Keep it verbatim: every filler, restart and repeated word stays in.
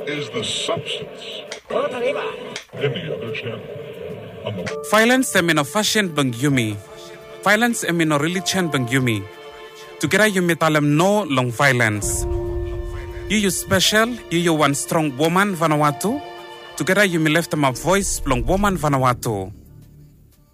is the substance. In the other channel. On the... Violence emino fashion bang yumi. Violence emino religion bang yumi. Together you metalem no long violence. You you special, you you one strong woman Vanuatu. Together you me left them a voice long woman Vanuatu.